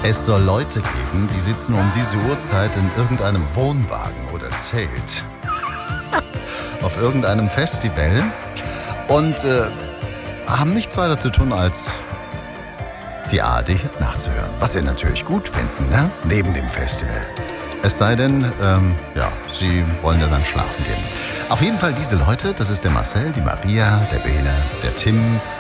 Es soll Leute geben, die sitzen um diese Uhrzeit in irgendeinem Wohnwagen oder Zelt auf irgendeinem Festival und haben nichts weiter zu tun, als die ARD nachzuhören. Was wir natürlich gut finden, ne? Neben dem Festival. Es sei denn, sie wollen ja dann schlafen gehen. Auf jeden Fall diese Leute, das ist der Marcel, die Maria, der Bene, der Tim,